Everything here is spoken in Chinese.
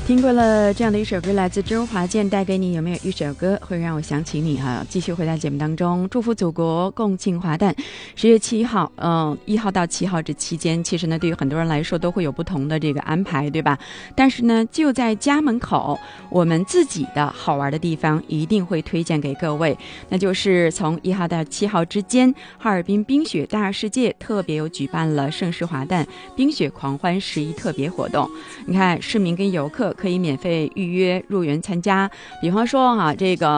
听过了这样的一首歌，来自周华健，带给你有没有一首歌会让我想起你哈？继续回到节目当中，祝福祖国，共庆华诞。10月7号，1号到7号这期间，其实呢，对于很多人来说都会有不同的这个安排，对吧？但是呢，就在家门口，我们自己的好玩的地方一定会推荐给各位，那就是从1号到7号之间，哈尔滨冰雪大世界特别有举办了盛世华诞冰雪狂欢11特别活动。你看，市民跟游客可以免费预约入园参加，比方说这个